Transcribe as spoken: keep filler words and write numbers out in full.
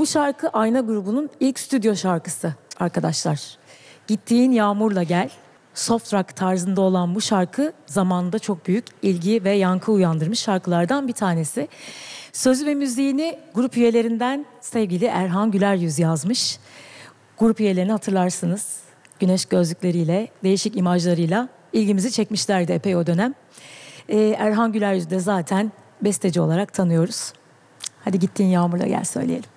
Bu şarkı Ayna grubunun ilk stüdyo şarkısı arkadaşlar. Gittiğin Yağmurla Gel. Soft rock tarzında olan bu şarkı zamanında çok büyük ilgi ve yankı uyandırmış şarkılardan bir tanesi. Sözü ve müziğini grup üyelerinden sevgili Erhan Güleryüz yazmış. Grup üyelerini hatırlarsınız. Güneş gözlükleriyle, değişik imajlarıyla ilgimizi çekmişlerdi epey o dönem. Ee, Erhan Güleryüz'ü de zaten besteci olarak tanıyoruz. Hadi Gittiğin Yağmurla Gel söyleyelim.